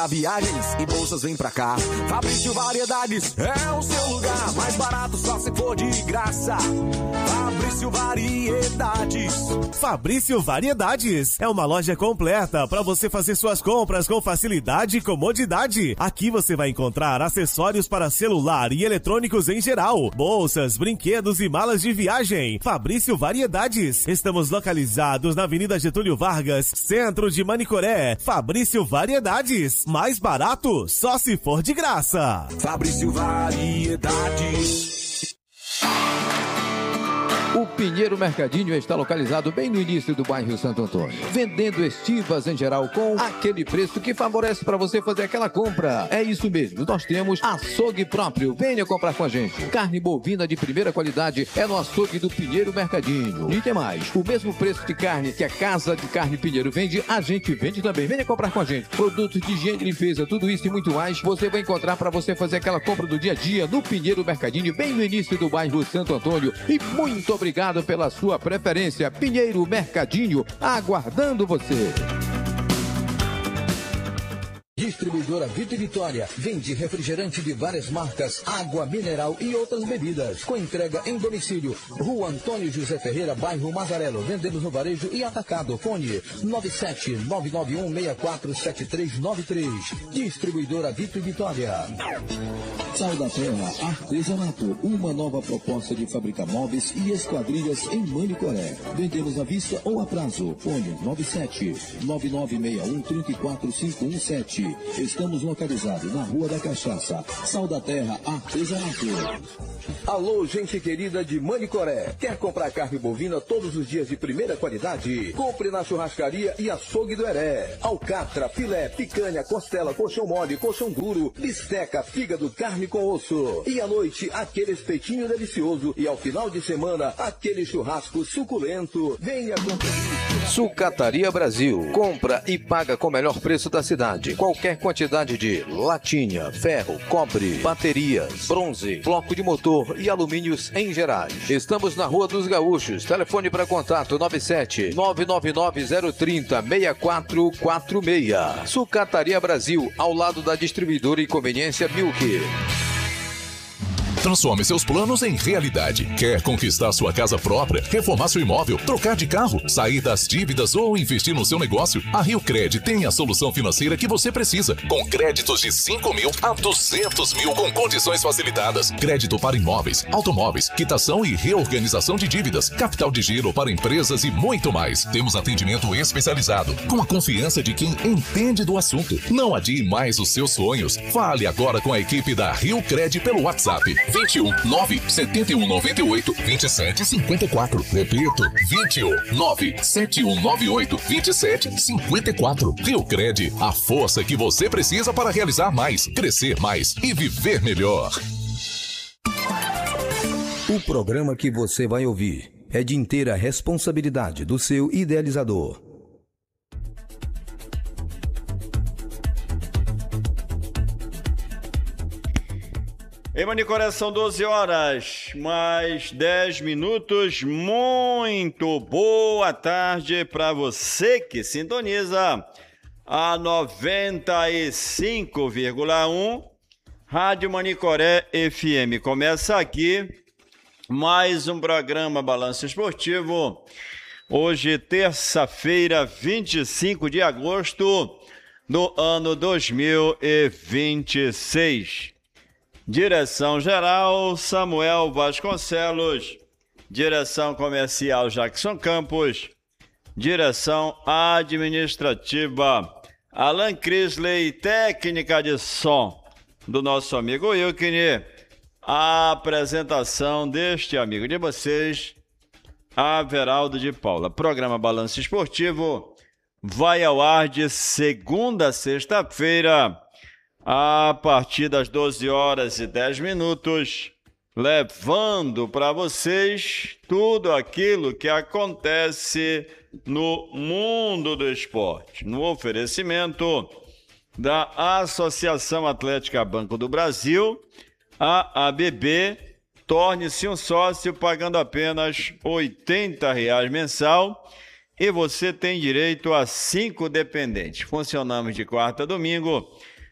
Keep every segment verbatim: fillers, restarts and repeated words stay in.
Viagens e bolsas vem pra cá. Fabrício Variedades é o seu lugar. Mais barato só se for de graça. Fabrício Variedades. Fabrício Variedades é uma loja completa para você fazer suas compras com facilidade e comodidade. Aqui você vai encontrar acessórios para celular e eletrônicos em geral, bolsas, brinquedos e malas de viagem. Fabrício Variedades. Estamos localizados na Avenida Getúlio Vargas, centro de Manicoré. Fabrício Variedades. Mais barato, só se for de graça. Fabrício Variedades. O Pinheiro Mercadinho está localizado bem no início do bairro Santo Antônio, vendendo estivas em geral com aquele preço que favorece para você fazer aquela compra. É isso mesmo, nós temos açougue próprio. Venha comprar com a gente. Carne bovina de primeira qualidade é no açougue do Pinheiro Mercadinho. E tem mais, o mesmo preço de carne que a Casa de Carne Pinheiro vende, a gente vende também. Venha comprar com a gente. Produtos de higiene e limpeza, tudo isso e muito mais, você vai encontrar para você fazer aquela compra do dia a dia no Pinheiro Mercadinho, bem no início do bairro Santo Antônio. E muito obrigado pela sua preferência. Pinheiro Mercadinho, aguardando você. Distribuidora Vito e Vitória vende refrigerante de várias marcas, água mineral e outras bebidas. Com entrega em domicílio. Rua Antônio José Ferreira, bairro Mazarelo. Vendemos no varejo e atacado. Fone nove sete nove nove um seis quatro sete três nove três. Distribuidora Vito e Vitória. Sal da Terra Artesanato. Uma nova proposta de fabricar móveis e esquadrilhas em Manicoré. Vendemos à vista ou a prazo. Fone nove sete nove nove seis um três quatro cinco um sete. Estamos localizados na Rua da Cachaça. Sal da Terra Artesanato. Alô, gente querida de Manicoré. Quer comprar carne bovina todos os dias de primeira qualidade? Compre na churrascaria e açougue do Heré. Alcatra, filé, picanha, costela, colchão mole, colchão duro, bisteca, fígado, carne com osso. E à noite, aquele espetinho delicioso. E ao final de semana, aquele churrasco suculento. Venha conferir. Sucataria Brasil. Compra e paga com o melhor preço da cidade. Qualquer quantidade de latinha, ferro, cobre, baterias, bronze, bloco de motor e alumínios em gerais. Estamos na Rua dos Gaúchos. Telefone para contato nove sete nove nove nove zero três zero seis quatro quatro seis. Sucataria Brasil, ao lado da distribuidora e conveniência Milk. Transforme seus planos em realidade. Quer conquistar sua casa própria, reformar seu imóvel, trocar de carro, sair das dívidas ou investir no seu negócio? A Rio Cred tem a solução financeira que você precisa, com créditos de cinco mil a duzentos mil com condições facilitadas. Crédito para imóveis, automóveis, quitação e reorganização de dívidas, capital de giro para empresas e muito mais. Temos atendimento especializado, com a confiança de quem entende do assunto. Não adie mais os seus sonhos. Fale agora com a equipe da Rio Cred pelo WhatsApp. vinte e um nove sete um nove oito vinte e sete cinquenta e quatro. Repito, vinte e um nove sete um nove oito vinte e sete cinquenta e quatro. Rio Cred, a força que você precisa para realizar mais, crescer mais e viver melhor. O programa que você vai ouvir é de inteira responsabilidade do seu idealizador. Em Manicoré são doze horas, mais dez minutos. Muito boa tarde para você que sintoniza a noventa e cinco vírgula um Rádio Manicoré F M. Começa aqui mais um programa Balanço Esportivo. Hoje, terça-feira, vinte e cinco de agosto do ano dois mil e vinte e seis. Direção-geral, Samuel Vasconcelos. Direção comercial, Jackson Campos. Direção administrativa, Alan Crisley. Técnica de som do nosso amigo Wilkine. A apresentação deste amigo de vocês, Averaldo de Paula. Programa Balanço Esportivo vai ao ar de segunda a sexta-feira, a partir das doze horas e dez minutos, levando para vocês tudo aquilo que acontece no mundo do esporte, no oferecimento da Associação Atlética Banco do Brasil, a A B B. Torne-se um sócio pagando apenas oitenta reais mensal e você tem direito a cinco dependentes. Funcionamos de quarta a domingo,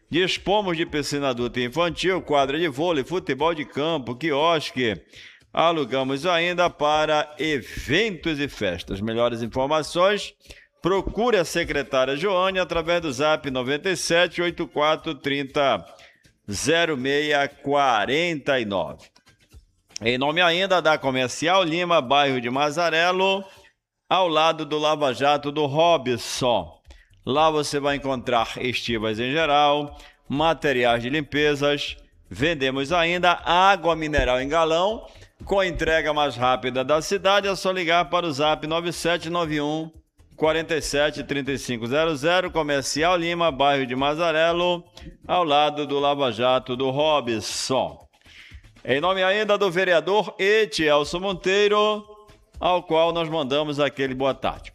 Dispomos de piscina adulta e infantil, quadra de vôlei, futebol de campo, quiosque. Alugamos ainda para eventos e festas. Melhores informações, procure a secretária Joane através do zap nove sete oito quatro três zero zero seis quatro nove. Em nome ainda da Comercial Lima, bairro de Mazarelo, ao lado do Lava Jato do Robson. Lá você vai encontrar estivas em geral, materiais de limpezas, vendemos ainda água mineral em galão, com a entrega mais rápida da cidade. É só ligar para o zap nove sete nove um quatro sete três cinco zero zero, Comercial Lima, bairro de Mazarelo, ao lado do Lava Jato do Robson. Em nome ainda do vereador Etielson Monteiro, ao qual nós mandamos aquele boa tarde.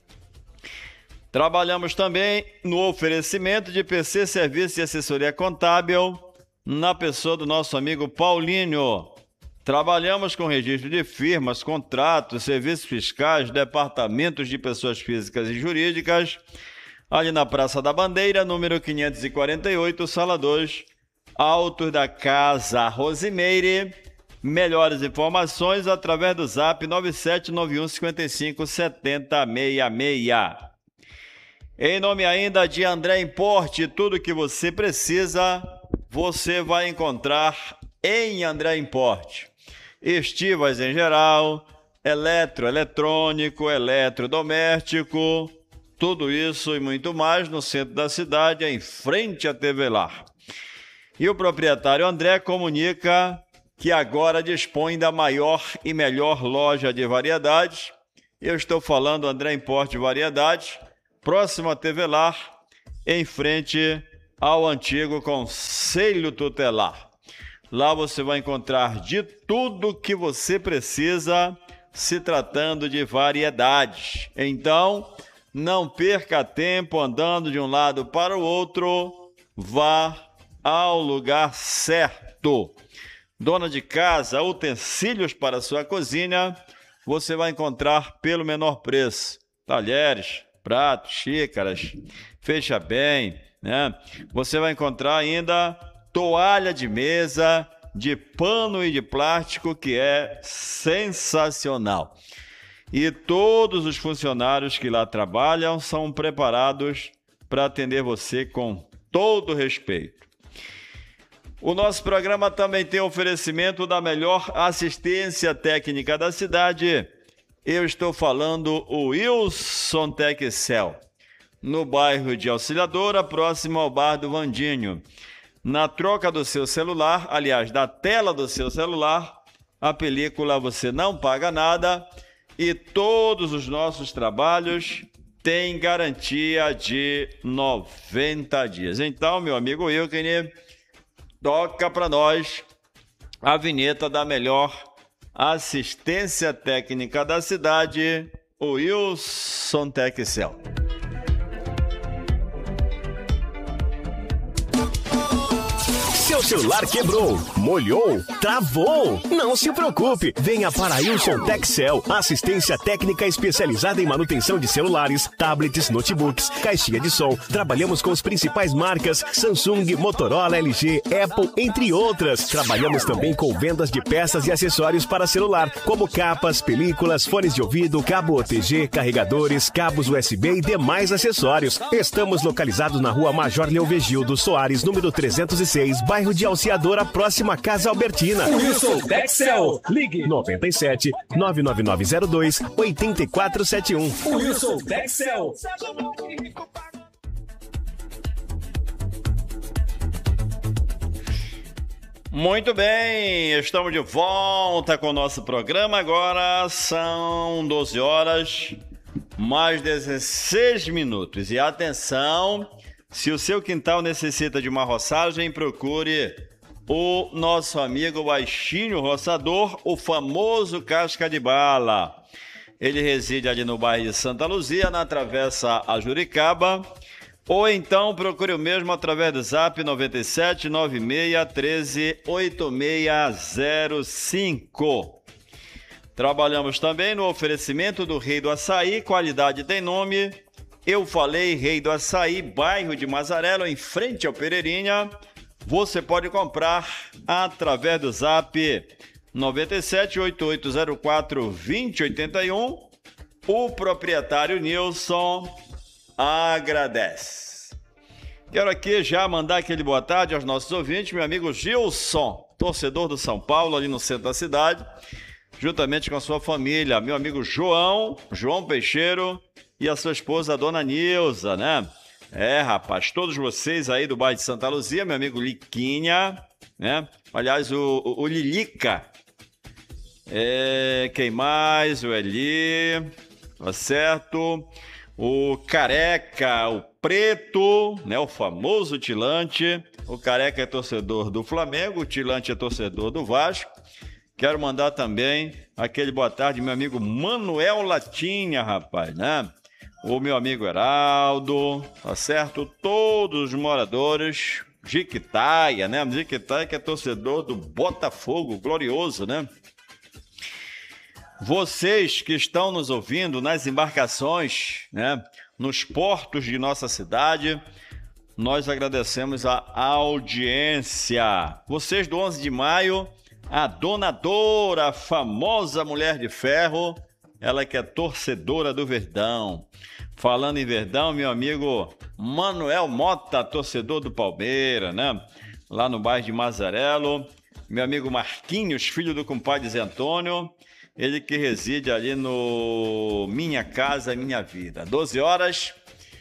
Trabalhamos também no oferecimento de P C Serviço e Assessoria Contábil, na pessoa do nosso amigo Paulinho. Trabalhamos com registro de firmas, contratos, serviços fiscais, departamentos de pessoas físicas e jurídicas, ali na Praça da Bandeira, número quinhentos e quarenta e oito, sala dois, Altos da Casa Rosimeire. Melhores informações através do zap nove sete nove um cinco cinco sete zero seis seis. Em nome ainda de André Importe, tudo que você precisa, você vai encontrar em André Importe. Estivas em geral, eletro, eletrônico, eletrodoméstico, tudo isso e muito mais no centro da cidade, em frente à T V Lar. E o proprietário André comunica que agora dispõe da maior e melhor loja de variedades. Eu estou falando André Importe Variedades, próximo à T V Lar, em frente ao antigo Conselho Tutelar. Lá você vai encontrar de tudo que você precisa, se tratando de variedades. Então, não perca tempo andando de um lado para o outro, vá ao lugar certo. Dona de casa, utensílios para sua cozinha, você vai encontrar pelo menor preço. Talheres, pratos, xícaras, fecha bem, né? Você vai encontrar ainda toalha de mesa, de pano e de plástico, que é sensacional. E todos os funcionários que lá trabalham são preparados para atender você com todo respeito. O nosso programa também tem oferecimento da melhor assistência técnica da cidade. Eu estou falando o Wilson Teccel, no bairro de Auxiliadora, próximo ao bar do Vandinho. Na troca do seu celular, aliás, da tela do seu celular, a película você não paga nada e todos os nossos trabalhos têm garantia de noventa dias. Então, meu amigo Wilken, toca para nós a vinheta da melhor assistência técnica da cidade, o Wilson Teccel. Seu celular quebrou, molhou, travou? Não se preocupe, venha para a Wilson Teccel, assistência técnica especializada em manutenção de celulares, tablets, notebooks, caixinha de som. Trabalhamos com as principais marcas Samsung, Motorola, L G, Apple, entre outras. Trabalhamos também com vendas de peças e acessórios para celular, como capas, películas, fones de ouvido, cabo O T G, carregadores, cabos U S B e demais acessórios. Estamos localizados na rua Major Leovegildo Soares, número trezentos e seis, bairro de Auxiliadora, próxima à Casa Albertina. Wilson Teccel, ligue nove sete nove nove nove zero dois oito quatro sete um. Wilson Teccel. Muito bem, estamos de volta com o nosso programa. Agora são doze horas mais dezesseis minutos. E atenção, se o seu quintal necessita de uma roçagem, procure o nosso amigo Baixinho Roçador, o famoso Casca de Bala. Ele reside ali no bairro de Santa Luzia, na Travessa a Juricaba. Ou então procure o mesmo através do zap nove sete nove seis um três oito seis zero cinco. Trabalhamos também no oferecimento do Rei do Açaí, qualidade tem nome Eu Falei, Rei do Açaí, bairro de Mazarelo, em frente ao Pereirinha. Você pode comprar através do zap nove sete oito oito zero quatro dois zero oito um. O proprietário Nilson agradece. Quero aqui já mandar aquele boa tarde aos nossos ouvintes, meu amigo Gilson, torcedor do São Paulo, ali no centro da cidade, juntamente com a sua família, meu amigo João, João Peixeiro e a sua esposa, a dona Nilza, né? É, rapaz, todos vocês aí do bairro de Santa Luzia, meu amigo Liquinha, né? Aliás, o, o, o Lilica. É, quem mais? O Eli, tá certo? O Careca, o Preto, né? O famoso Tilante. O Careca é torcedor do Flamengo, o Tilante é torcedor do Vasco. Quero mandar também aquele boa tarde, meu amigo Manuel Latinha, rapaz, né? O meu amigo Heraldo, tá certo? Todos os moradores, Jiquitaia, né? Jiquitaia que é torcedor do Botafogo, glorioso, né? Vocês que estão nos ouvindo nas embarcações, né? Nos portos de nossa cidade, nós agradecemos a audiência. Vocês do onze de maio, a Dona Dora, a famosa Mulher de Ferro, ela que é torcedora do Verdão. Falando em Verdão, meu amigo Manuel Mota, torcedor do Palmeiras, né? Lá no bairro de Mazarelo. Meu amigo Marquinhos, filho do compadre Zé Antônio. Ele que reside ali no Minha Casa Minha Vida. doze horas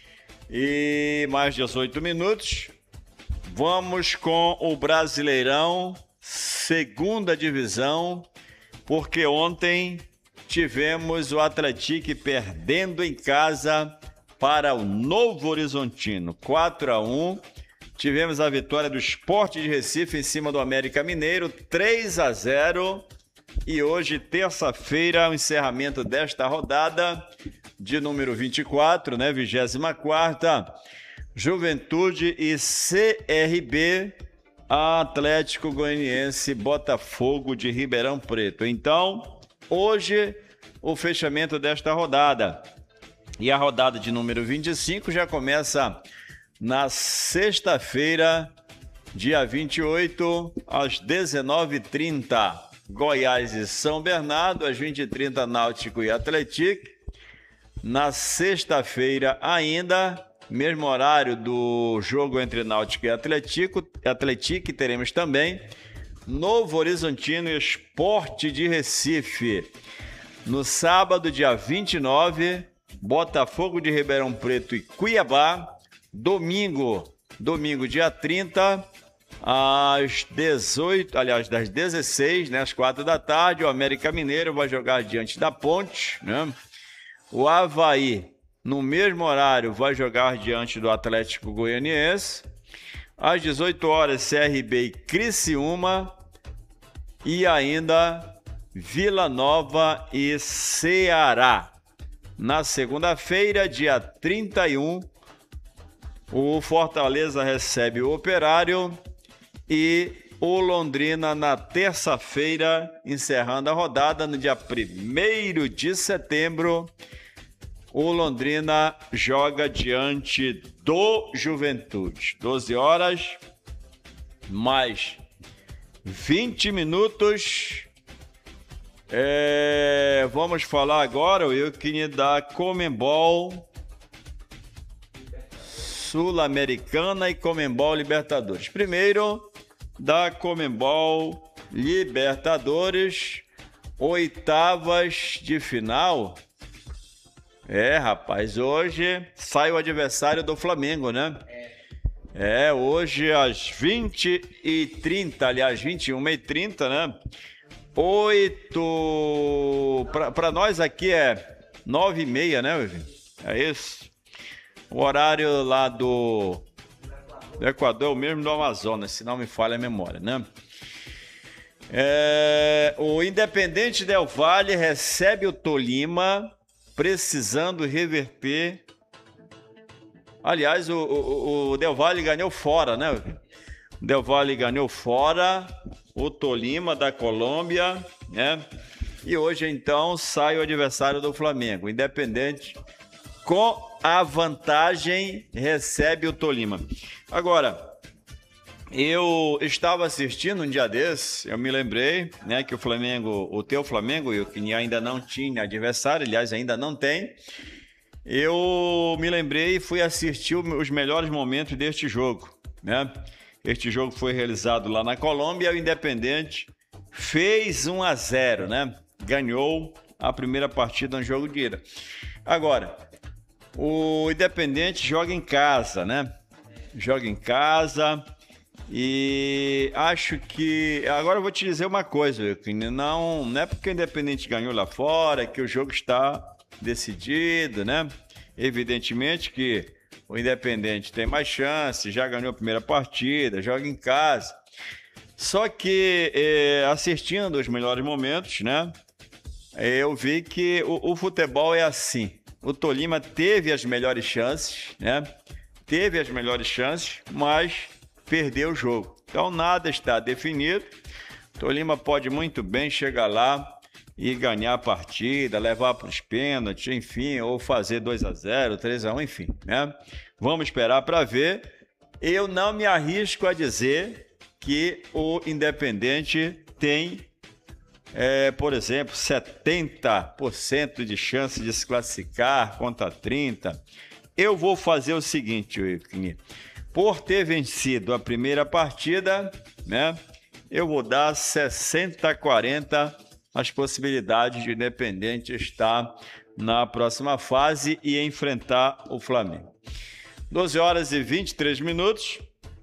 e mais dezoito minutos. Vamos com o Brasileirão, segunda divisão, porque ontem tivemos o Atlético perdendo em casa para o Novo Horizontino, quatro a um. Tivemos a vitória do Sport de Recife em cima do América Mineiro, três a zero. E hoje, terça-feira, o encerramento desta rodada de número vinte e quatro, né, vigésima quarta, Juventude e C R B, Atlético Goianiense, Botafogo de Ribeirão Preto. Então, hoje, o fechamento desta rodada. E a rodada de número vinte e cinco já começa na sexta-feira, dia vinte e oito, às dezenove e trinta. Goiás e São Bernardo, às vinte e trinta, Náutico e Atlético. Na sexta-feira ainda, mesmo horário do jogo entre Náutico e Atlético, Atlético teremos também Novo Horizontino e Sport de Recife. No sábado, dia vinte e nove, Botafogo de Ribeirão Preto e Cuiabá. Domingo, domingo dia trinta, às dezoito, aliás, das dezesseis, né, às quatro da tarde, o América Mineiro vai jogar diante da Ponte, né? O Avaí, no mesmo horário, vai jogar diante do Atlético Goianiense. Às dezoito horas, C R B e Criciúma. E ainda Vila Nova e Ceará. Na segunda-feira, dia trinta e um, o Fortaleza recebe o Operário e o Londrina na terça-feira, encerrando a rodada no dia primeiro de setembro. O Londrina joga diante do Juventude. doze horas, mais vinte minutos. É, vamos falar agora, eu queria dar Conmebol Sul-Americana e Conmebol Libertadores. Primeiro, da Conmebol Libertadores, oitavas de final. É, rapaz, hoje sai o adversário do Flamengo, né? É, hoje às vinte e trinta, aliás, vinte e uma e trinta, né? oito... Para nós aqui é nove e meia, né, Vivi? É isso? O horário lá do, do Equador é o mesmo do Amazonas, se não me falha a memória, né? É, o Independente Del Valle recebe o Tolima, precisando reverter. Aliás, o, o, o Del Valle ganhou fora, né? O Del Valle ganhou fora, o Tolima da Colômbia, né? E hoje, então, sai o adversário do Flamengo. O Independente com a vantagem, recebe o Tolima. Agora, eu estava assistindo um dia desses, eu me lembrei, né, que o Flamengo, o teu Flamengo, que ainda não tinha adversário, aliás, ainda não tem. Eu me lembrei e fui assistir os melhores momentos deste jogo, né? Este jogo foi realizado lá na Colômbia, o Independente fez um a zero, né? Ganhou a primeira partida no jogo de ida. Agora, o Independente joga em casa, né? Joga em casa e acho que... Agora eu vou te dizer uma coisa, não, não é porque o Independente ganhou lá fora que o jogo está decidido, né? Evidentemente que o Independente tem mais chance, já ganhou a primeira partida, joga em casa. Só que é, assistindo os melhores momentos, né? Eu vi que o, o futebol é assim. O Tolima teve as melhores chances, né? Teve as melhores chances, mas perdeu o jogo. Então nada está definido. O Tolima pode muito bem chegar lá e ganhar a partida, levar para os pênaltis, enfim, ou fazer dois a zero, três a um, enfim, né? Vamos esperar para ver. Eu não me arrisco a dizer que o Independente tem, é, por exemplo, setenta por cento de chance de se classificar contra trinta por cento. Eu vou fazer o seguinte, Wilkin, por ter vencido a primeira partida, né, eu vou dar sessenta a quarenta as possibilidades de Independente estar na próxima fase e enfrentar o Flamengo. doze horas e vinte e três minutos.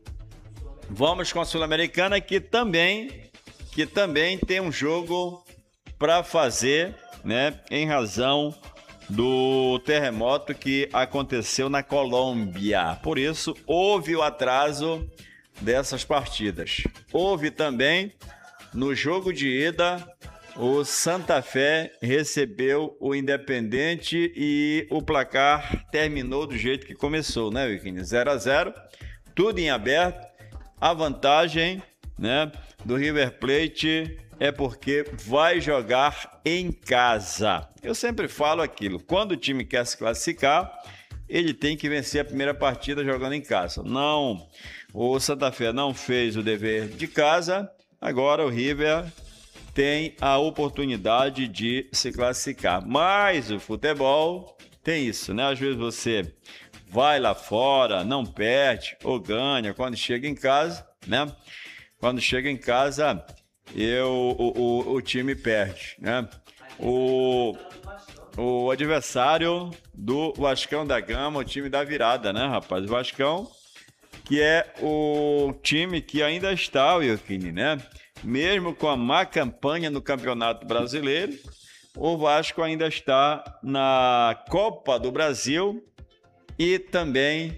Vamos com a Sul-Americana, que também, que também tem um jogo para fazer, né, em razão do terremoto que aconteceu na Colômbia. Por isso, houve o atraso dessas partidas. Houve também, no jogo de ida, o Santa Fé recebeu o Independente e o placar terminou do jeito que começou, né, Wilkin? zero a zero, tudo em aberto. A vantagem, né, do River Plate é porque vai jogar em casa. Eu sempre falo aquilo, quando o time quer se classificar, ele tem que vencer a primeira partida jogando em casa. Não, o Santa Fé não fez o dever de casa, agora o River tem a oportunidade de se classificar. Mas o futebol tem isso, né? Às vezes você vai lá fora, não perde ou ganha. Quando chega em casa, né? Quando chega em casa, eu, o, o, o time perde, né? O, o adversário do Vascão da Gama, o time da virada, né, rapaz? O Vascão, que é o time que ainda está, Wilkin, né? Mesmo com a má campanha no Campeonato Brasileiro, o Vasco ainda está na Copa do Brasil e também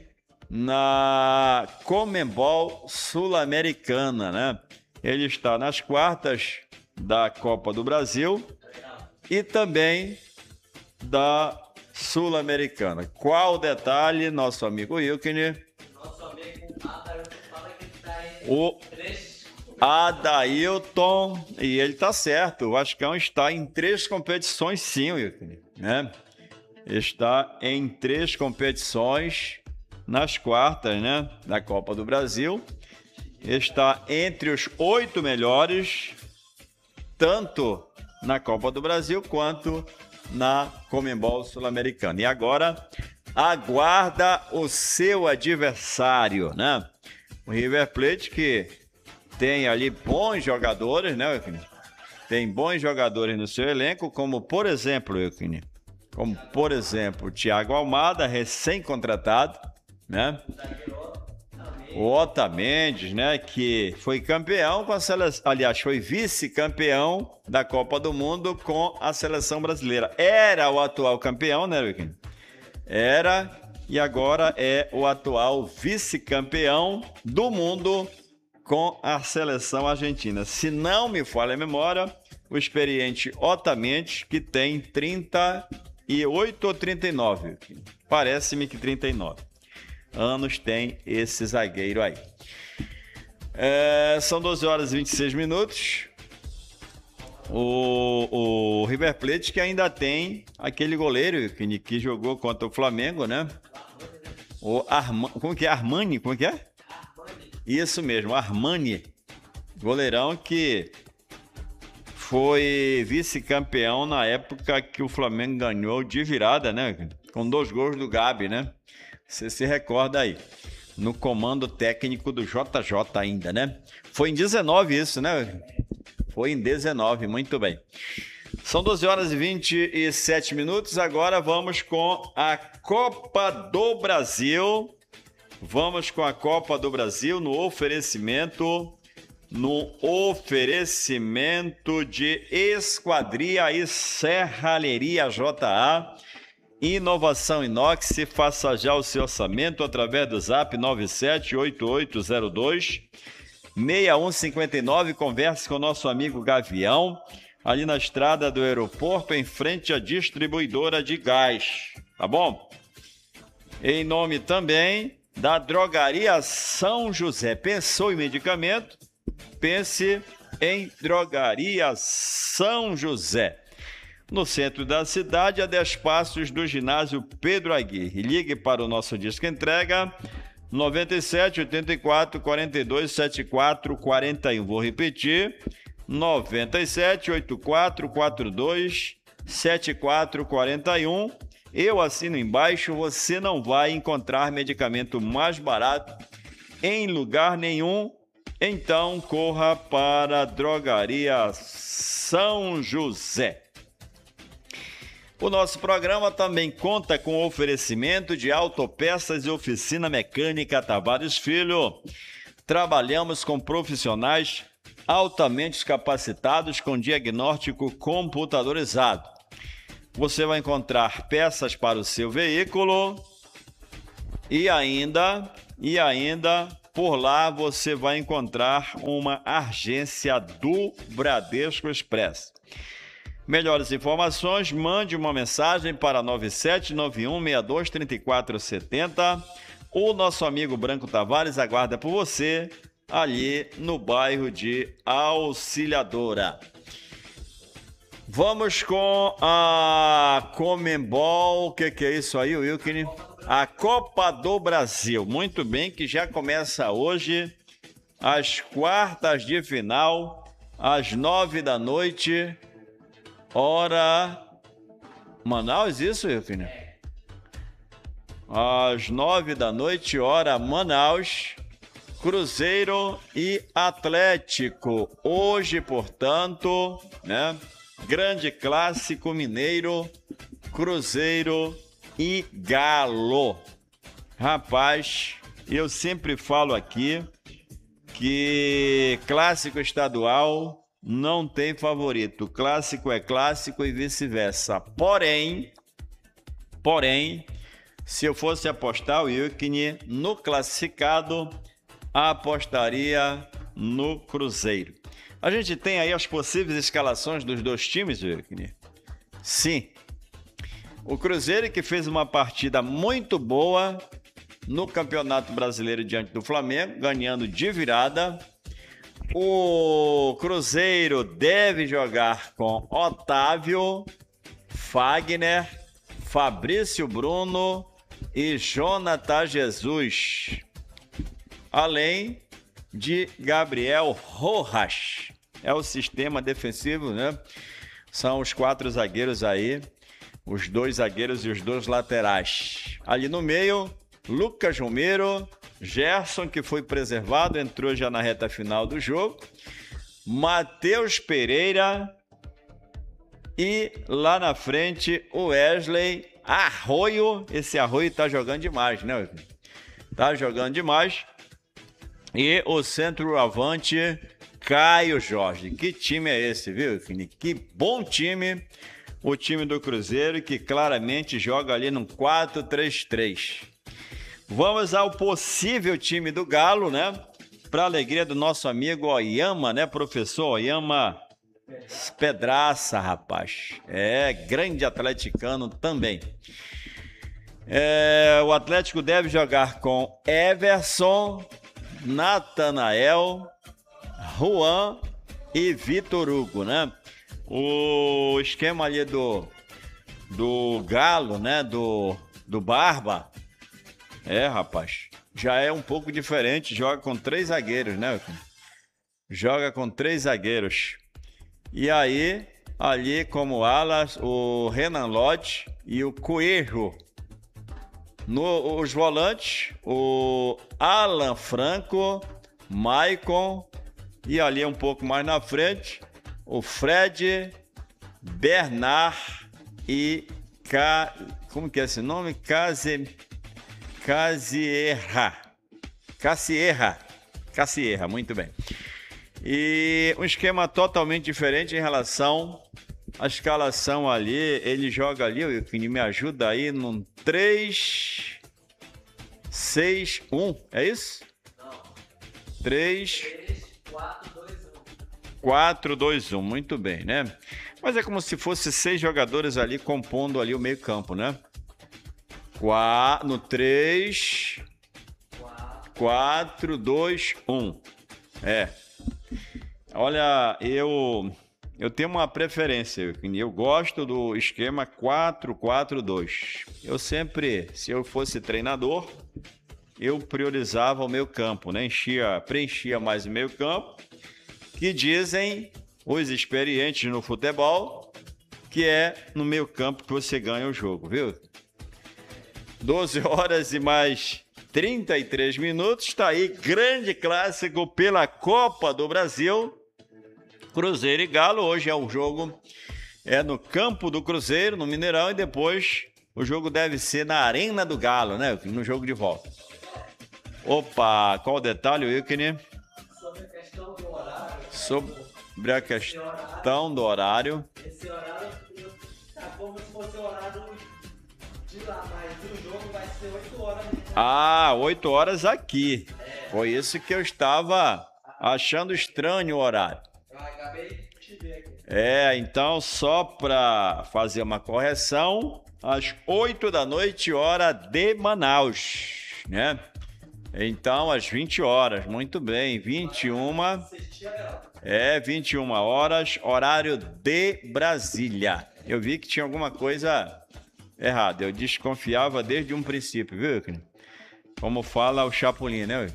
na Conmebol Sul-Americana, né? Ele está nas quartas da Copa do Brasil e também da Sul-Americana. Qual o detalhe, nosso amigo Wilkin? Nosso amigo fala que está em o Adailton, e ele tá certo, o Vascão está em três competições, sim, Wilkin, né? Está em três competições nas quartas, né, da Copa do Brasil. Está entre os oito melhores, tanto na Copa do Brasil quanto na Conmebol Sul-Americana. E agora aguarda o seu adversário, né? O River Plate, que tem ali bons jogadores, né, Wilkin? Tem bons jogadores no seu elenco, como por exemplo, Wilkin, como por exemplo, o Thiago Almada, recém-contratado, né? O Otamendi, né, que foi campeão com a seleção, aliás, foi vice-campeão da Copa do Mundo com a seleção brasileira. Era o atual campeão, né, Wilkin? Era, e agora é o atual vice-campeão do mundo com a seleção argentina. Se não me falha a memória, o experiente Otamendi, que tem trinta e oito ou trinta e nove, parece-me que trinta e nove anos tem esse zagueiro aí. É, são doze horas e vinte e seis minutos. O, o River Plate que ainda tem aquele goleiro que, que jogou contra o Flamengo, né? O Arma, como que é? Armani? Como que é? Armani. Isso mesmo, Armani. Goleirão que foi vice-campeão na época que o Flamengo ganhou de virada, né? Com dois gols do Gabi, né? Você se recorda aí. No comando técnico do J J ainda, né? Foi em dezenove isso, né? Foi em dezenove, muito bem. São doze horas e vinte e sete minutos. Agora vamos com a Copa do Brasil. Vamos com a Copa do Brasil no oferecimento... No oferecimento de Esquadria e Serralheria J A, Inovação Inox. Faça já o seu orçamento através do zap nove sete oito oito zero dois seis um cinco nove. Converse com o nosso amigo Gavião, ali na estrada do aeroporto, em frente à distribuidora de gás, tá bom? Em nome também da Drogaria São José. Pensou em medicamento? Pense em Drogaria São José. No centro da cidade, a dez passos do ginásio Pedro Aguirre. Ligue para o nosso disco entrega nove sete oito quatro quatro dois sete quatro quatro um. Vou repetir, nove sete oito quatro quatro dois sete quatro quatro um. Eu assino embaixo, você não vai encontrar medicamento mais barato em lugar nenhum. Então, corra para a Drogaria São José. O nosso programa também conta com oferecimento de autopeças e oficina mecânica Tavares Filho. Trabalhamos com profissionais altamente capacitados com diagnóstico computadorizado. Você vai encontrar peças para o seu veículo e ainda, e ainda... Por lá você vai encontrar uma agência do Bradesco Expresso. Melhores informações, mande uma mensagem para nove sete nove um seis dois três quatro sete zero. O nosso amigo Branco Tavares aguarda por você ali no bairro de Auxiliadora. Vamos com a Comembol. O que, que é isso aí, Wilkine? A Copa do Brasil. Muito bem, que já começa hoje as quartas de final, às nove da noite, hora Manaus, isso, Wilkine? Às nove da noite, hora Manaus, Cruzeiro e Atlético. Hoje, portanto, né? Grande clássico mineiro, Cruzeiro e Galo. Rapaz, eu sempre falo aqui que clássico estadual não tem favorito. Clássico é clássico e vice-versa. Porém, porém, se eu fosse apostar, o Wilkine, no classificado, apostaria no Cruzeiro. A gente tem aí as possíveis escalações dos dois times, Wilkine? Sim. O Cruzeiro, que fez uma partida muito boa no Campeonato Brasileiro diante do Flamengo, ganhando de virada. O Cruzeiro deve jogar com Otávio, Fagner, Fabrício Bruno e Jonathan Jesus, além de Gabriel Rojas. É o sistema defensivo, né? São os quatro zagueiros aí, os dois zagueiros e os dois laterais. Ali no meio, Lucas Romero, Gerson, que foi preservado, entrou já na reta final do jogo, Matheus Pereira e lá na frente o Wesley Arroio. Esse Arroio tá jogando demais, né? Tá jogando demais. E o centroavante Caio Jorge. Que time é esse, viu, Fini? Que bom time, o time do Cruzeiro, que claramente joga ali num quatro três três. Vamos ao possível time do Galo, né? Para alegria do nosso amigo Oyama, né, professor? Oyama Pedraça, rapaz. É, grande atleticano também. É, o Atlético deve jogar com Everson, Natanael, Juan e Vitor Hugo, né? O esquema ali do, do Galo, né? Do, do Barba. É, rapaz. Já é um pouco diferente. Joga com três zagueiros, né? Joga com três zagueiros. E aí, ali como alas, o Renan Lodge e o Coelho. Nos volantes, o Alan Franco, Maicon. E ali um pouco mais na frente, o Fred, Bernard e Ca... como que é esse nome? Case... Casierra. Casierra. Casierra, muito bem. E um esquema totalmente diferente em relação à escalação ali. Ele joga ali, o que me ajuda aí, num três seis um, é isso? Não. três quatro dois um, muito bem, né? Mas é como se fosse seis jogadores ali compondo ali o meio campo, né? Quatro, no três, quatro, dois, um. É. Olha, eu, eu tenho uma preferência. Eu gosto do esquema quatro quatro dois. Eu sempre, se eu fosse treinador, eu priorizava o meio campo, né? Enchia, preenchia mais o meio campo, que dizem os experientes no futebol que é no meio campo que você ganha o jogo, viu? doze horas e mais trinta e três minutos, está aí, grande clássico pela Copa do Brasil, Cruzeiro e Galo. Hoje é o jogo, é no campo do Cruzeiro, no Mineirão, e depois o jogo deve ser na Arena do Galo, né? No jogo de volta. Opa, qual o detalhe, Wilkner? Sobre a questão do horário. Sobre a questão do horário. Esse horário tá como se fosse o horário de lá, mas o jogo vai ser oito horas. Né? Ah, oito horas aqui. É. Foi isso que eu estava achando estranho o horário. Eu acabei de te ver aqui. É, então só para fazer uma correção, às oito da noite, hora de Manaus, né? Então, às vinte horas, muito bem, vinte e uma, é, vinte e uma horas, horário de Brasília. Eu vi que tinha alguma coisa errada, eu desconfiava desde um princípio, viu? Como fala o Chapolin, né?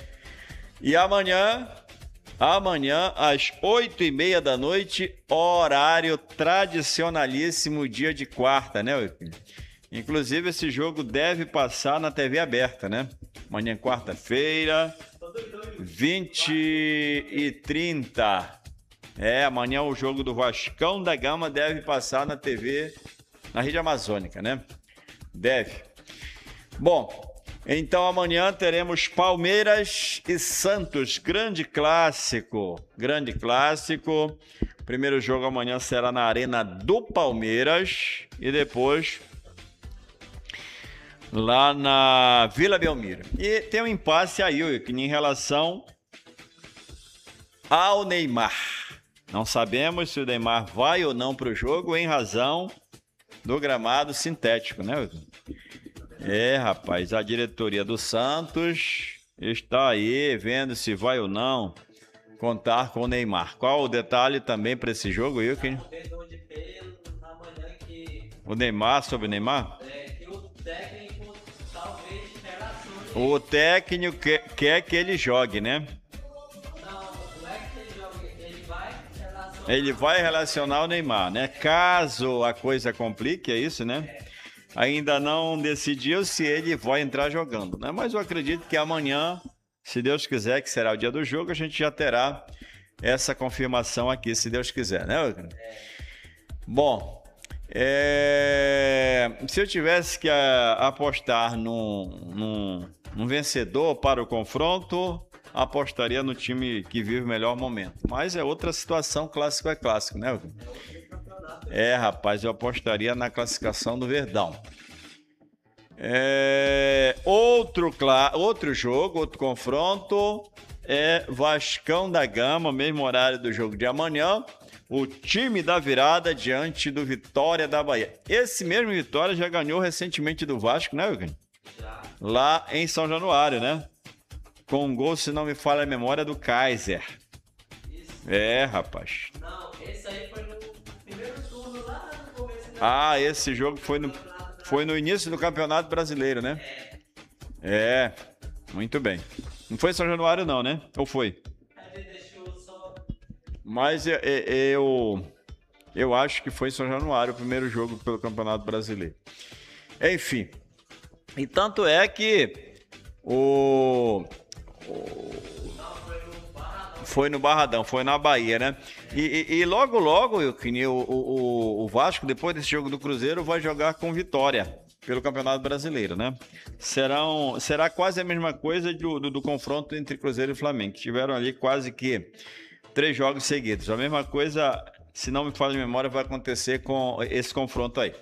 E amanhã, amanhã, às oito e meia da noite, horário tradicionalíssimo, dia de quarta, né? Inclusive, esse jogo deve passar na T V aberta, né? Amanhã, quarta-feira, vinte e trinta. É, amanhã o jogo do Vascão da Gama deve passar na T V, na rede amazônica, né? Deve. Bom, então amanhã teremos Palmeiras e Santos, grande clássico, grande clássico. O primeiro jogo amanhã será na Arena do Palmeiras e depois lá na Vila Belmiro. E tem um impasse aí, em relação ao Neymar. Não sabemos se o Neymar vai ou não para o jogo em razão do gramado sintético, né? É, rapaz, a diretoria do Santos está aí vendo se vai ou não contar com o Neymar. Qual o detalhe também para esse jogo, Wilkin? O Neymar, sobre o Neymar? É, que o técnico talvez relacione. O técnico quer, quer que ele jogue, né? Não, não é que ele jogue, ele vai relacionar. Ele vai relacionar o Neymar, né? Caso a coisa complique, é isso, né? É. Ainda não decidiu se ele vai entrar jogando, né? Mas eu acredito que amanhã, se Deus quiser, que será o dia do jogo, a gente já terá essa confirmação aqui, se Deus quiser, né? É. Bom, é... se eu tivesse que a, apostar num, num, num vencedor para o confronto, apostaria no time que vive o melhor momento. Mas é outra situação, clássico é clássico, né? É, rapaz, eu apostaria na classificação do Verdão. É, outro, outro jogo, outro confronto é Vascão da Gama, mesmo horário do jogo de amanhã. O time da virada diante do Vitória da Bahia. Esse mesmo Vitória já ganhou recentemente do Vasco, né, Wilkin? Já. Lá em São Januário, né? Com um gol, se não me falha a memória, do Kaiser. Isso. É, rapaz. Não, esse aí foi no Ah, esse jogo foi no, foi no início do Campeonato Brasileiro, né? É, muito bem. Não foi em São Januário não, né? Ou foi? Mas eu, eu, eu acho que foi em São Januário o primeiro jogo pelo Campeonato Brasileiro. Enfim, e tanto é que o... o foi no Barradão, foi na Bahia, né? E, e, e logo, logo, o, o, o Vasco, depois desse jogo do Cruzeiro, vai jogar com Vitória pelo Campeonato Brasileiro, né? Serão, será quase a mesma coisa do, do, do confronto entre Cruzeiro e Flamengo, que tiveram ali quase que três jogos seguidos. A mesma coisa, se não me falha a memória, vai acontecer com esse confronto aí.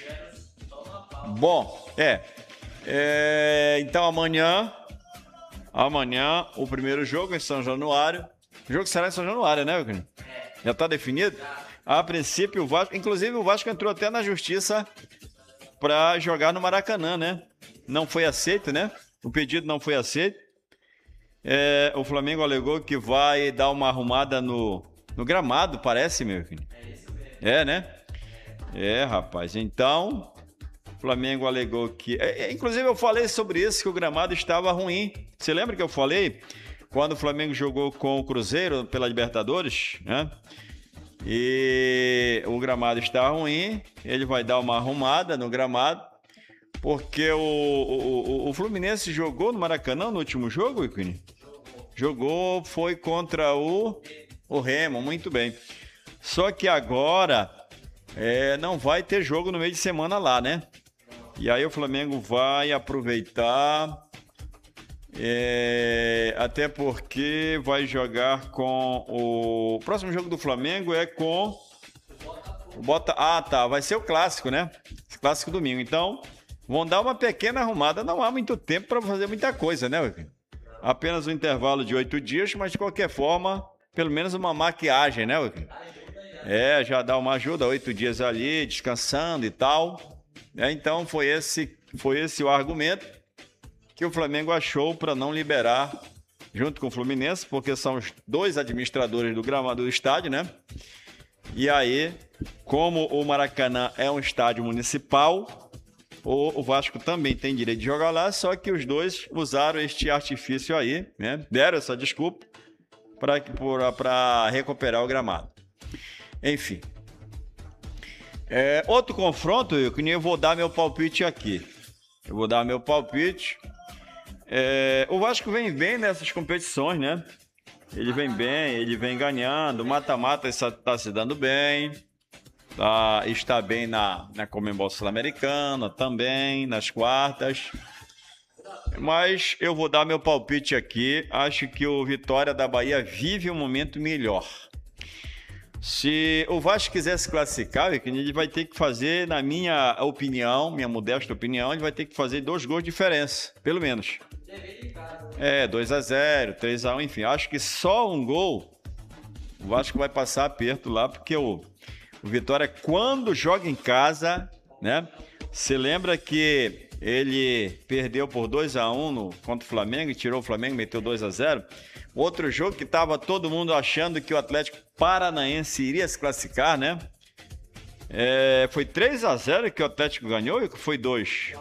Bom, é. é então amanhã... Amanhã, o primeiro jogo em São Januário. O jogo será em São Januário, né, Euclid? Já está definido? A princípio, o Vasco... Inclusive, o Vasco entrou até na justiça para jogar no Maracanã, né? Não foi aceito, né? O pedido não foi aceito. É, o Flamengo alegou que vai dar uma arrumada no, no gramado, parece, meu filho. É, né? É, rapaz. Então... O Flamengo alegou que... É, inclusive, eu falei sobre isso, que o gramado estava ruim. Você lembra que eu falei? Quando o Flamengo jogou com o Cruzeiro pela Libertadores, né? E o gramado está ruim. Ele vai dar uma arrumada no gramado. Porque o, o, o Fluminense jogou no Maracanã no último jogo, Icone? Jogou, foi contra o, o Remo, muito bem. Só que agora é, não vai ter jogo no meio de semana lá, né? E aí o Flamengo vai aproveitar, é, até porque vai jogar com o... o próximo jogo do Flamengo é com o Bota... Ah, tá, vai ser o clássico, né? Clássico domingo. Então, vão dar uma pequena arrumada. Não há muito tempo para fazer muita coisa, né? Apenas um intervalo de oito dias, mas de qualquer forma, pelo menos uma maquiagem, né? É, já dá uma ajuda, oito dias ali, descansando e tal. É, então foi esse, foi esse o argumento que o Flamengo achou para não liberar junto com o Fluminense, porque são os dois administradores do gramado do estádio, né? E aí, como o Maracanã é um estádio municipal, o, o Vasco também tem direito de jogar lá, só que os dois usaram este artifício aí, né? Deram essa desculpa para recuperar o gramado. Enfim. É, outro confronto, eu que nem eu vou dar meu palpite aqui. Eu vou dar meu palpite. É, o Vasco vem bem nessas competições, né? Ele vem bem, ele vem ganhando. O mata-mata está se dando bem. Tá, está bem na, na Comembol Sul-Americana também, nas quartas. Mas eu vou dar meu palpite aqui. Acho que o Vitória da Bahia vive um momento melhor. Se o Vasco quiser se classificar, ele vai ter que fazer, na minha opinião, minha modesta opinião, ele vai ter que fazer dois gols de diferença, pelo menos. É, dois a zero, três a um, enfim. Acho que só um gol o Vasco vai passar aperto lá, porque o, o Vitória, quando joga em casa, né? Você lembra que ele perdeu por dois a um no, contra o Flamengo e tirou o Flamengo, meteu dois a zero? Outro jogo que estava todo mundo achando que o Atlético Paranaense iria se classificar, né? É, foi três a zero que o Atlético ganhou ou foi dois?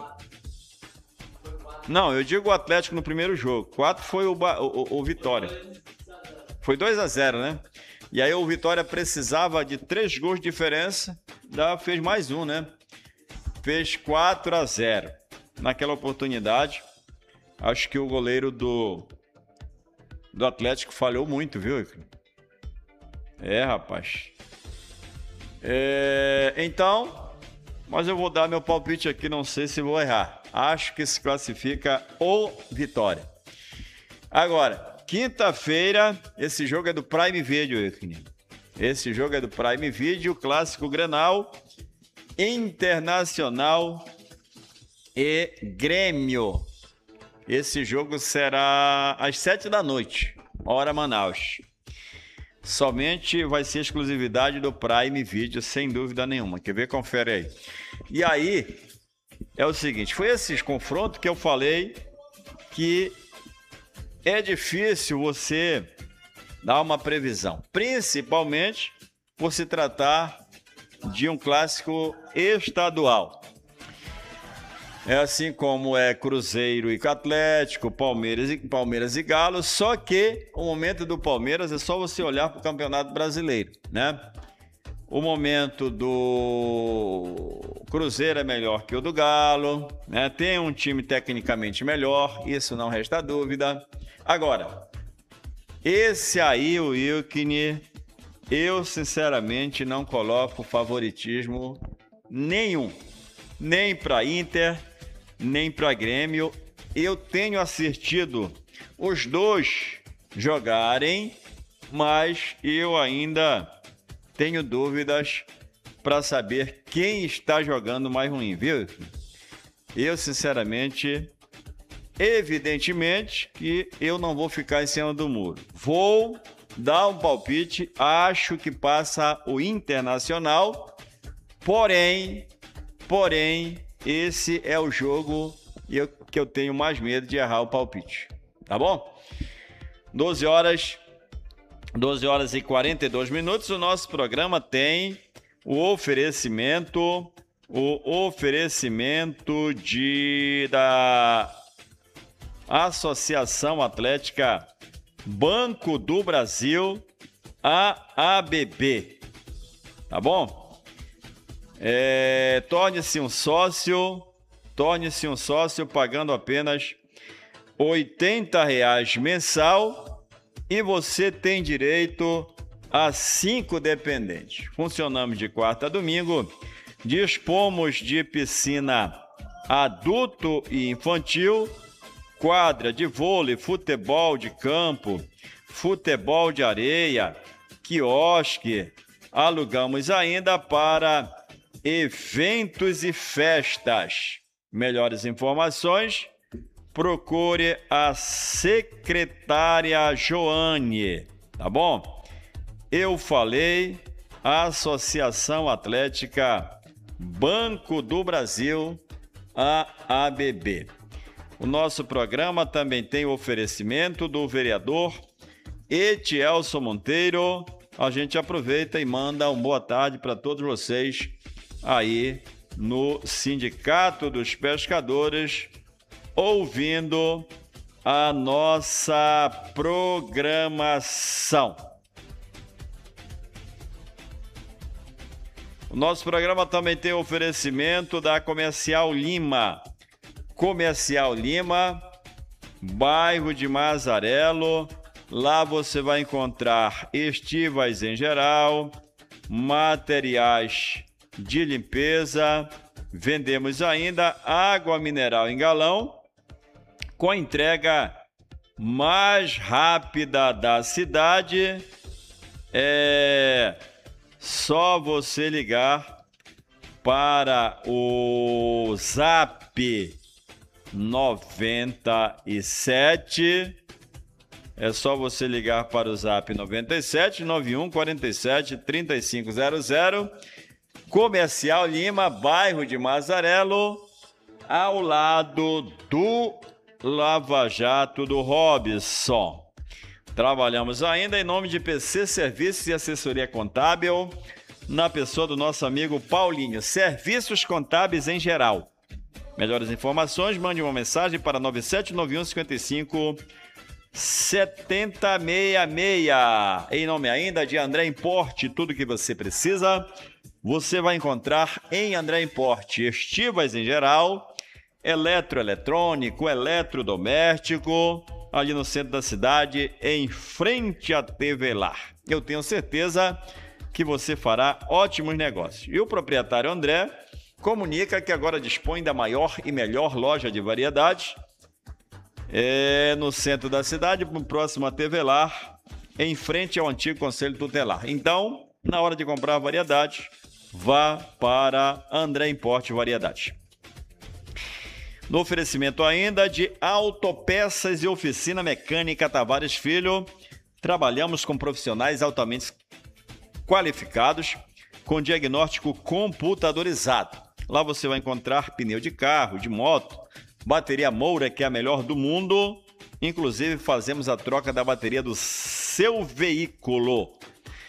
Não, eu digo o Atlético no primeiro jogo. quatro foi o, o, o Vitória. Foi dois a zero, né? E aí o Vitória precisava de três gols de diferença, da, fez mais um, né? Fez quatro a zero. Naquela oportunidade, acho que o goleiro do... do Atlético falhou muito, viu? É, rapaz. É, então, mas eu vou dar meu palpite aqui, não sei se vou errar. Acho que se classifica o Vitória. Agora, quinta-feira, esse jogo é do Prime Video, esse jogo é do Prime Video, clássico Grenal, Internacional e Grêmio. Esse jogo será às sete da noite, hora Manaus. Somente vai ser exclusividade do Prime Video, sem dúvida nenhuma. Quer ver? Confere aí. E aí, é o seguinte, foi esses confrontos que eu falei que é difícil você dar uma previsão, principalmente por se tratar de um clássico estadual. É assim como é Cruzeiro e Atlético, Palmeiras e, Palmeiras e Galo, só que o momento do Palmeiras é só você olhar para o Campeonato Brasileiro, né? O momento do Cruzeiro é melhor que o do Galo, né? Tem um time tecnicamente melhor, isso não resta dúvida. Agora, esse aí, o Wilkini, eu sinceramente não coloco favoritismo nenhum, nem para Inter, nem para Grêmio. Eu tenho assistido os dois jogarem, mas eu ainda tenho dúvidas para saber quem está jogando mais ruim, viu? Eu, sinceramente, evidentemente que eu não vou ficar em cima do muro. Vou dar um palpite, acho que passa o Internacional, porém, porém, esse é o jogo que eu tenho mais medo de errar o palpite, tá bom? doze horas... doze horas e quarenta e dois minutos, o nosso programa tem o oferecimento, o oferecimento de, da Associação Atlética Banco do Brasil, a A B B, tá bom? É, torne-se um sócio, torne-se um sócio pagando apenas oitenta reais mensal, e você tem direito a cinco dependentes. Funcionamos de quarta a domingo. Dispomos de piscina adulto e infantil, quadra de vôlei, futebol de campo, futebol de areia, quiosque. Alugamos ainda para eventos e festas. Melhores informações, procure a secretária Joane, tá bom? Eu falei, Associação Atlética Banco do Brasil, a A B B. O nosso programa também tem o oferecimento do vereador Etielson Monteiro. A gente aproveita e manda uma boa tarde para todos vocês aí no Sindicato dos Pescadores, ouvindo a nossa programação. O nosso programa também tem o oferecimento da Comercial Lima. Comercial Lima, bairro de Mazarelo. Lá você vai encontrar estivas em geral, materiais de limpeza. Vendemos ainda água mineral em galão, com entrega mais rápida da cidade. É só você ligar para o Zap noventa e sete. É só você ligar para o Zap noventa e sete, nove um quatro sete, três cinco zero zero. Comercial Lima, bairro de Mazarelo, ao lado do Lava Jato do Robson. Trabalhamos ainda em nome de P C Serviços e Assessoria Contábil, na pessoa do nosso amigo Paulinho. Serviços contábeis em geral. Melhores informações, mande uma mensagem para nove sete nove um cinco cinco sete zero seis seis. Em nome ainda de André Importe, tudo que você precisa, você vai encontrar em André Importe. Estivas em geral, eletroeletrônico, eletrodoméstico, ali no centro da cidade, em frente à T V Lar. Eu tenho certeza que você fará ótimos negócios. E o proprietário André comunica que agora dispõe da maior e melhor loja de variedades, é, no centro da cidade, próximo à T V Lar, em frente ao antigo Conselho Tutelar. Então, na hora de comprar variedades, vá para André Importe Variedades. No oferecimento ainda de Autopeças e Oficina Mecânica Tavares Filho, trabalhamos com profissionais altamente qualificados, com diagnóstico computadorizado. Lá você vai encontrar pneu de carro, de moto, bateria Moura, que é a melhor do mundo. Inclusive, fazemos a troca da bateria do seu veículo.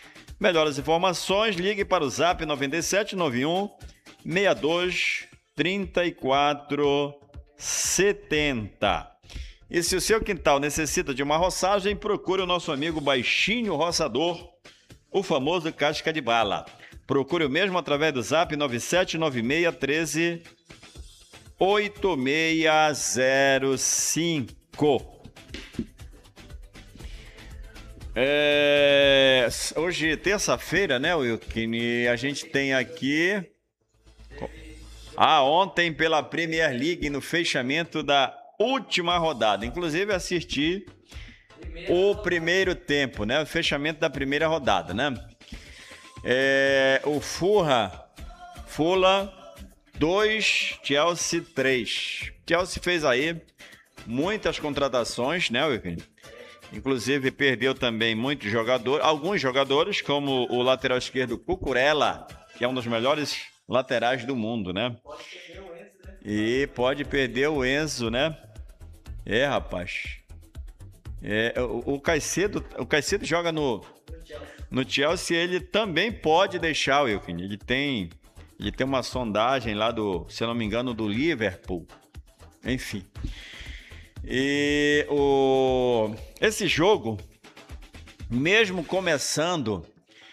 Melhores informações, ligue para o Zap nove sete nove um seis dois três quatro sete zero. E se o seu quintal necessita de uma roçagem, procure o nosso amigo Baixinho Roçador, o famoso casca de bala. Procure o mesmo através do Zap nove sete nove seis um três oito seis zero cinco. É, hoje, terça-feira, né, Wilkin? A gente tem aqui... Ah, ontem pela Premier League, no fechamento da última rodada. Inclusive, assisti o primeiro tempo, né? O fechamento da primeira rodada, né? É, o Fulham, Fulham dois, Chelsea três. Chelsea fez aí muitas contratações, né, Wilkin? Inclusive, perdeu também muitos jogadores, alguns jogadores, como o lateral esquerdo Cucurella, que é um dos melhores laterais do mundo, né? E pode perder o Enzo, né? É, rapaz. É, o, o Caicedo, o Caicedo joga no, no Chelsea, ele também pode deixar, Wilkin. Ele tem, ele tem uma sondagem lá do, se eu não me engano, do Liverpool. Enfim. E o, esse jogo, mesmo começando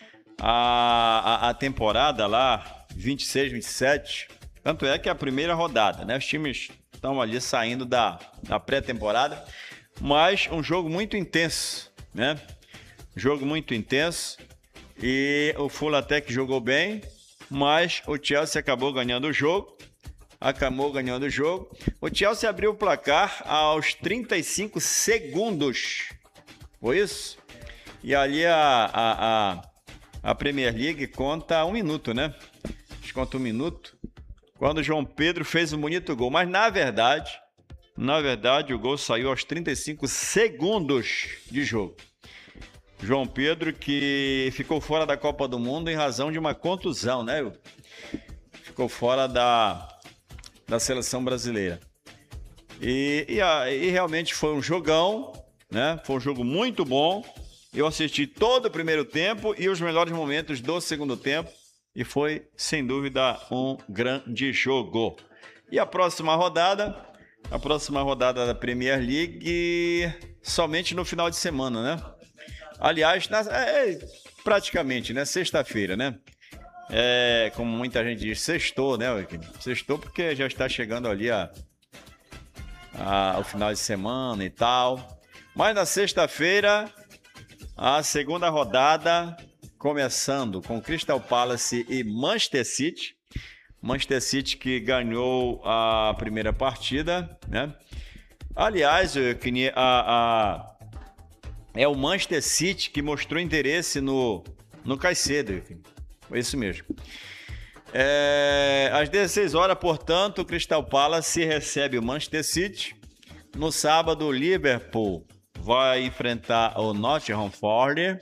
a, a, a temporada lá, vinte e seis, vinte e sete, tanto é que é a primeira rodada, né? Os times estão ali saindo da, da pré-temporada, mas um jogo muito intenso, né? Jogo muito intenso, e o Fulham até que jogou bem, mas o Chelsea acabou ganhando o jogo, acabou ganhando o jogo. O Chelsea abriu o placar aos trinta e cinco segundos, foi isso? E ali a, a, a, a Premier League conta um minuto, né? Conta um minuto, quando o João Pedro fez um bonito gol, mas na verdade, na verdade o gol saiu aos trinta e cinco segundos de jogo. João Pedro, que ficou fora da Copa do Mundo em razão de uma contusão, né? Ficou fora da, da seleção brasileira. E, e, a, e realmente foi um jogão, né? Foi um jogo muito bom. Eu assisti todo o primeiro tempo e os melhores momentos do segundo tempo. E foi, sem dúvida, um grande jogo. E a próxima rodada, a próxima rodada da Premier League, somente no final de semana, né? Aliás, na, é, praticamente, né? Sexta-feira, né? É, como muita gente diz, sextou, né? Sextou porque já está chegando ali a, a, o final de semana e tal. Mas na sexta-feira, a segunda rodada... começando com Crystal Palace e Manchester City. Manchester City que ganhou a primeira partida, né? Aliás, eu queria, a, a, é o Manchester City que mostrou interesse no, no Caicedo. Foi isso mesmo. É, às dezesseis horas, portanto, o Crystal Palace recebe o Manchester City. No sábado, o Liverpool vai enfrentar o Nottingham Forest.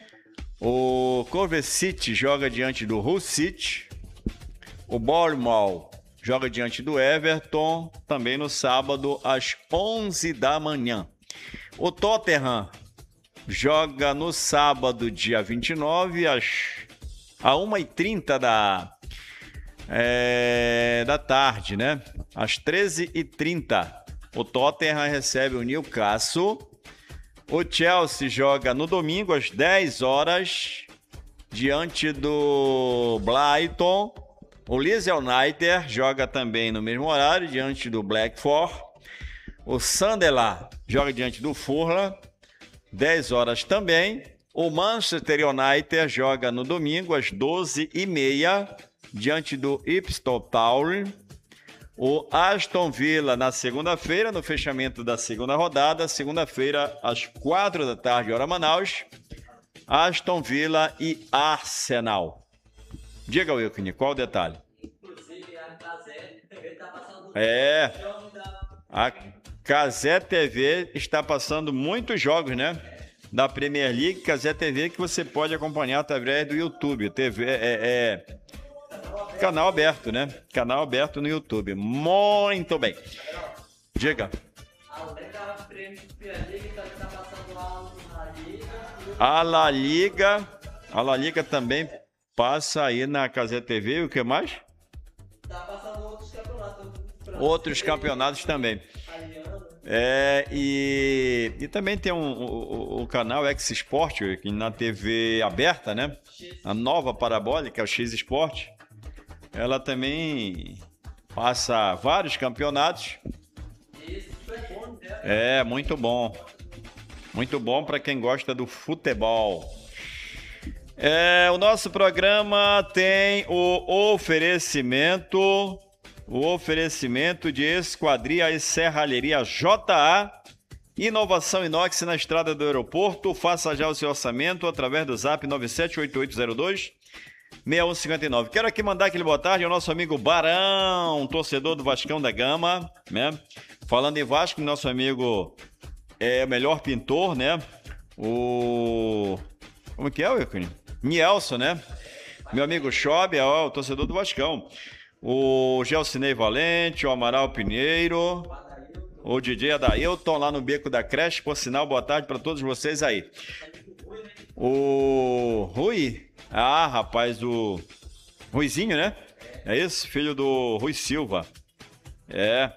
O Coventry City joga diante do Hull City. O Bournemouth joga diante do Everton, também no sábado, às onze da manhã. O Tottenham joga no sábado, dia vinte e nove, às uma e trinta da, é, da tarde, né? Às treze e trinta. O Tottenham recebe o Newcastle. O Chelsea joga no domingo às dez horas diante do Brighton. O Leeds United joga também no mesmo horário diante do Blackford. O Sunderland joga diante do Fulham, dez horas também. O Manchester United joga no domingo às doze e meia diante do Ipswich Town. O Aston Villa na segunda-feira, no fechamento da segunda rodada, segunda-feira às quatro da tarde, hora Manaus, Aston Villa e Arsenal. Diga, Wilkin, qual o detalhe? Inclusive, a Cazé T V está passando... É, a Cazé T V está passando muitos jogos, né? Da Premier League, Cazé T V, que você pode acompanhar através do YouTube. T V é... é... Canal aberto, né? Canal aberto no YouTube. Muito bem. Diga. A La Liga A La Liga também passa aí na Cazé T V. E o que mais? Tá passando outros campeonatos. Outros campeonatos também. É, e, e também tem um, o, o canal X Sport, que na T V aberta, né? A nova parabólica, o X Sport. Ela também passa vários campeonatos. É, muito bom. Muito bom para quem gosta do futebol. É, o nosso programa tem o oferecimento, o oferecimento de Esquadria e Serralheria J A, inovação inox na estrada do aeroporto. Faça já o seu orçamento através do zap nove sete oito oito zero dois seis um cinco nove. Quero aqui mandar aquele boa tarde ao nosso amigo Barão, torcedor do Vascão da Gama, né? Falando em Vasco, nosso amigo é o melhor pintor, né? O... Como que é, Wilkin? Nielson, né? Meu amigo Chob, é o torcedor do Vascão. O Gelcinei Valente, o Amaral Pinheiro, o D J Adailton lá no Beco da Creche. Por sinal, boa tarde para todos vocês aí. O Rui, ah, rapaz, o Ruizinho, né? É isso? Filho do Rui Silva. É.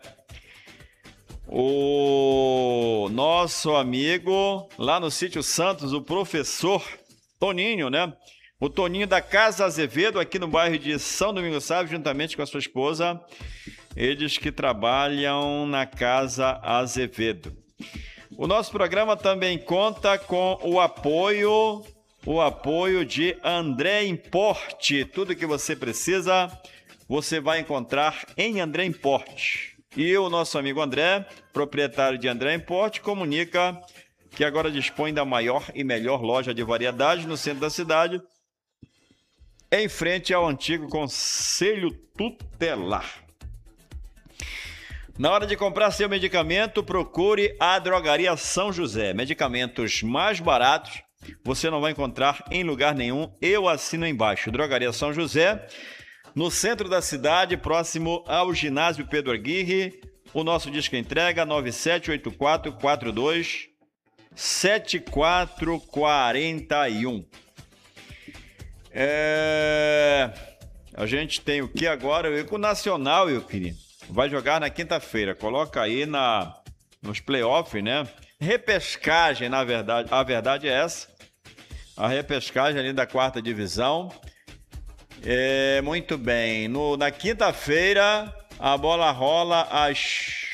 O nosso amigo lá no Sítio Santos, o professor Toninho, né? O Toninho da Casa Azevedo, aqui no bairro de São Domingos Sávio, juntamente com a sua esposa. Eles que trabalham na Casa Azevedo. O nosso programa também conta com o apoio, o apoio de André Importe. Tudo que você precisa, você vai encontrar em André Importe. E o nosso amigo André, proprietário de André Importe, comunica que agora dispõe da maior e melhor loja de variedades no centro da cidade, em frente ao antigo Conselho Tutelar. Na hora de comprar seu medicamento, procure a Drogaria São José. Medicamentos mais baratos você não vai encontrar em lugar nenhum. Eu assino embaixo. Drogaria São José, no centro da cidade, próximo ao ginásio Pedro Aguirre. O nosso disco entrega nove sete oito quatro quatro dois sete quatro quatro um. É... A gente tem o que agora? O Nacional, eu queria. Vai jogar na quinta-feira. Coloca aí na, nos playoffs, né? Repescagem, na verdade. A verdade é essa. A repescagem ali da quarta divisão. É, muito bem. No, na quinta-feira, a bola rola às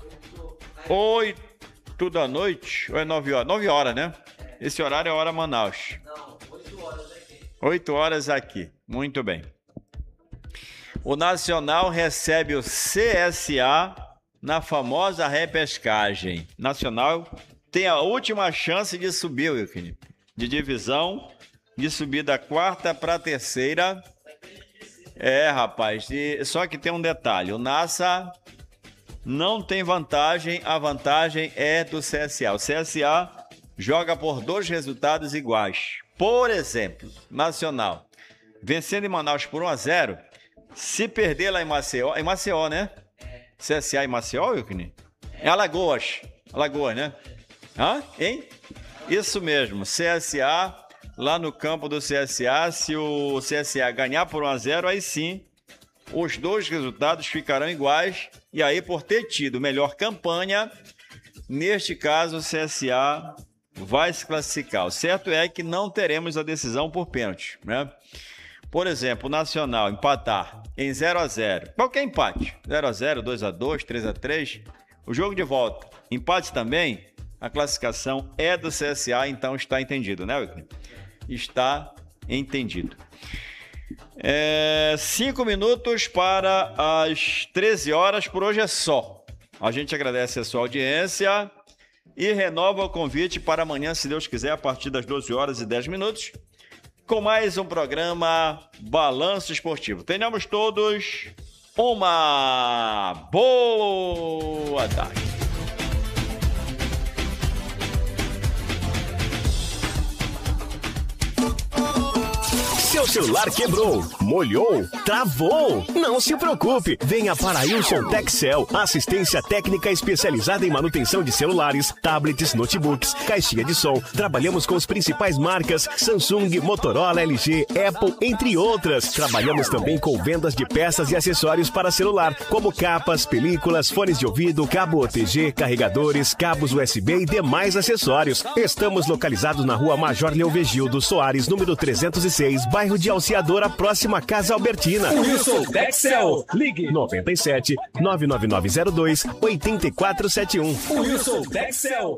oito da noite. Ou é nove horas? nove horas, né? Esse horário é hora Manaus. Não, oito horas aqui. oito horas aqui. Muito bem. O Nacional recebe o C S A na famosa repescagem. Nacional tem a última chance de subir, Wilkin, de divisão, de subir da quarta para a terceira. É, rapaz, e, só que tem um detalhe. O Nassa não tem vantagem, a vantagem é do C S A. O C S A joga por dois resultados iguais. Por exemplo, Nacional vencendo em Manaus por um a zero, se perder lá em Maceió, em Maceió, né? C S A em Maceió, Wilkin? É Alagoas. Alagoas, né? Hã? Hein? Isso mesmo. C S A, lá no campo do C S A, se o C S A ganhar por um a zero, aí sim, os dois resultados ficarão iguais. E aí, por ter tido melhor campanha, neste caso, o C S A vai se classificar. O certo é que não teremos a decisão por pênalti, né? Por exemplo, o Nacional empatar em zero a zero. Qualquer empate. zero a zero, dois a dois, três a três. O jogo de volta. Empate também. A classificação é do C S A, então está entendido, né, Wilkin? Está entendido. É, cinco minutos para as treze horas. Por hoje é só. A gente agradece a sua audiência e renova o convite para amanhã, se Deus quiser, a partir das doze horas e dez minutos. Com mais um programa Balanço Esportivo. Tenhamos todos uma boa tarde. Seu celular quebrou, molhou, travou? Não se preocupe. Venha para a Wilson Texel. Assistência técnica especializada em manutenção de celulares, tablets, notebooks, caixinha de som. Trabalhamos com as principais marcas Samsung, Motorola, L G, Apple, entre outras. Trabalhamos também com vendas de peças e acessórios para celular, como capas, películas, fones de ouvido, cabo O T G, carregadores, cabos U S B e demais acessórios. Estamos localizados na rua Major Leovegildo Soares, número trezentos e seis, bairro de Alciadora, próxima à Casa Albertina. Wilson Texel, ligue noventa e sete, nove nove nove zero dois, oito quatro sete um. Wilson Texel.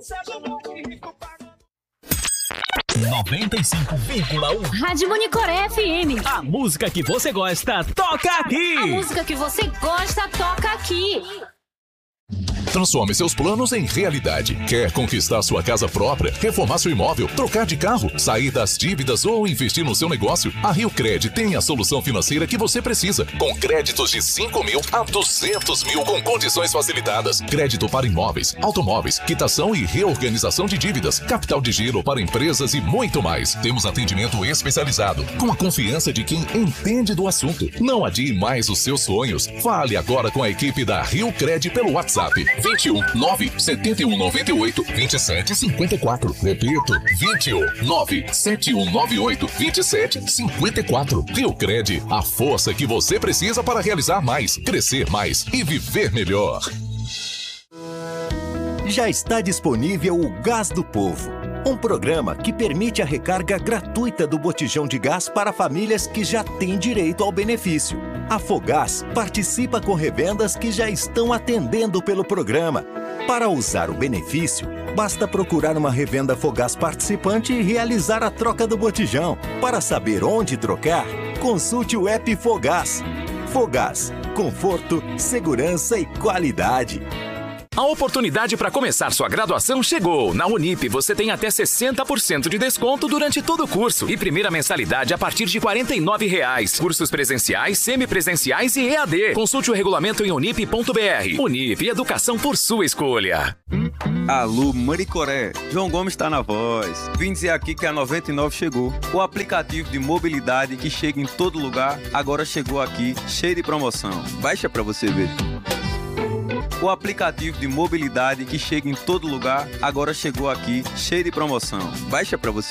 noventa e cinco vírgula um Rádio Monicoré F M. A música que você gosta, toca aqui. A música que você gosta, toca aqui. Transforme seus planos em realidade. Quer conquistar sua casa própria, reformar seu imóvel, trocar de carro, sair das dívidas ou investir no seu negócio? A Rio Cred tem a solução financeira que você precisa, com créditos de cinco mil a duzentos mil com condições facilitadas. Crédito para imóveis, automóveis, quitação e reorganização de dívidas, capital de giro para empresas e muito mais. Temos atendimento especializado, com a confiança de quem entende do assunto. Não adie mais os seus sonhos. Fale agora com a equipe da Rio Cred pelo WhatsApp vinte e um, nove sete um nove oito, vinte e sete cinquenta e quatro. Repito, vinte e um, nove sete um nove oito, vinte e sete cinquenta e quatro. Rio Cred, a força que você precisa para realizar mais, crescer mais e viver melhor. Já está disponível o Gás do Povo, um programa que permite a recarga gratuita do botijão de gás para famílias que já têm direito ao benefício. A Fogás participa com revendas que já estão atendendo pelo programa. Para usar o benefício, basta procurar uma revenda Fogás participante e realizar a troca do botijão. Para saber onde trocar, consulte o app Fogás. Fogás, conforto, segurança e qualidade. A oportunidade para começar sua graduação chegou. Na Unip você tem até sessenta por cento de desconto durante todo o curso e primeira mensalidade a partir de quarenta e nove reais. Cursos presenciais, semipresenciais e E A D. Consulte o regulamento em unip ponto b r. Unip, educação por sua escolha. Alô, Monicoré, João Gomes está na voz. Vim dizer aqui que a noventa e nove chegou. O aplicativo de mobilidade que chega em todo lugar, agora chegou aqui, cheio de promoção. Baixa para você ver. O aplicativo de mobilidade que chega em todo lugar, agora chegou aqui, cheio de promoção. Baixa para você